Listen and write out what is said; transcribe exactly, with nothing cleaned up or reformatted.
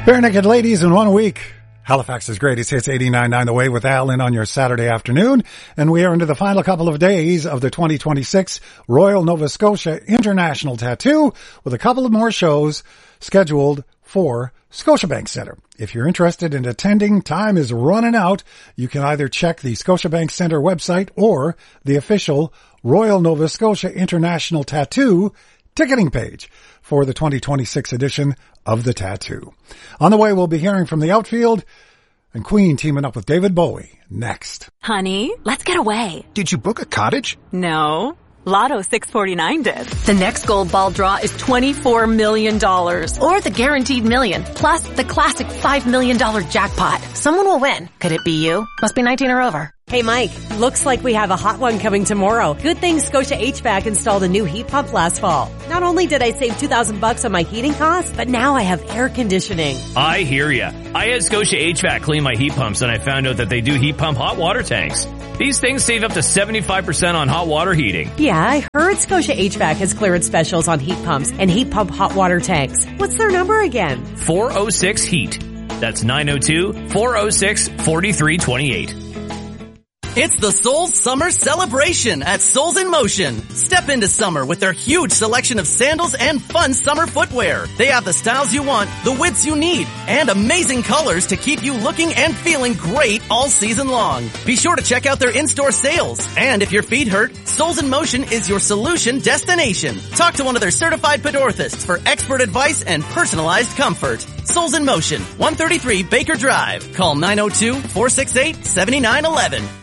Bare Naked Ladies in one week. Halifax's greatest hits, eighty-nine point nine The Wave with Al in on your Saturday afternoon. And we are into the final couple of days of the twenty twenty-six Royal Nova Scotia International Tattoo with a couple of more shows scheduled for Scotiabank Centre. If you're interested in attending, time is running out. You can either check the Scotiabank Centre website or the official Royal Nova Scotia International Tattoo ticketing page for the twenty twenty-six edition of the Tattoo. On the way, we'll be hearing from the outfield and Queen teaming up with David Bowie next. Honey, let's get away. Did you book a cottage? No. Lotto six forty-nine did. The next gold ball draw is twenty-four million dollars. Or the guaranteed million, plus the classic five million dollars jackpot. Someone will win. Could it be you? Must be nineteen or over. Hey Mike, looks like we have a hot one coming tomorrow. Good thing Scotia H V A C installed a new heat pump last fall. Not only did I save two thousand bucks on my heating costs, but now I have air conditioning. I hear ya. I had Scotia H V A C clean my heat pumps and I found out that they do heat pump hot water tanks. These things save up to seventy-five percent on hot water heating. Yeah, I heard Scotia H V A C has clearance specials on heat pumps and heat pump hot water tanks. What's their number again? four oh six heat. That's nine oh two, four oh six, four three two eight. It's the Souls Summer Celebration at Souls in Motion. Step into summer with their huge selection of sandals and fun summer footwear. They have the styles you want, the widths you need, and amazing colors to keep you looking and feeling great all season long. Be sure to check out their in-store sales. And if your feet hurt, Souls in Motion is your solution destination. Talk to one of their certified podorthists for expert advice and personalized comfort. Souls in Motion, one thirty-three Baker Drive. Call nine oh two, four six eight, seven nine one one.